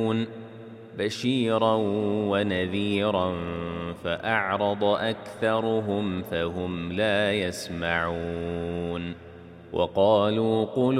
بشيرا ونذيرا فأعرض أكثرهم فهم لا يسمعون وقالوا